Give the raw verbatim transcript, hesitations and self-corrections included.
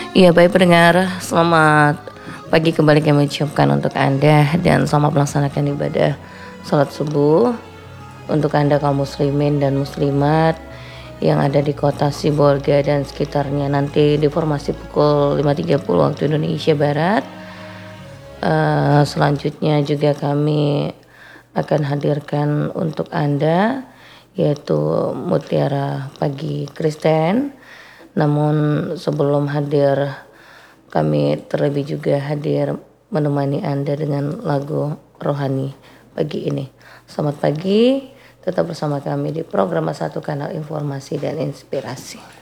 Iya, baik pendengar, selamat pagi kembali kami ucapkan untuk Anda dan selamat melaksanakan ibadah salat subuh untuk Anda kaum muslimin dan muslimat yang ada di kota Sibolga dan sekitarnya. Nanti di formasi pukul lima tiga puluh waktu Indonesia Barat. Uh, selanjutnya juga kami akan hadirkan untuk Anda yaitu Mutiara Pagi Kristen. Namun sebelum hadir, kami terlebih juga hadir menemani Anda dengan lagu rohani pagi ini. Selamat pagi, tetap bersama kami di program satu Kanal Informasi dan Inspirasi.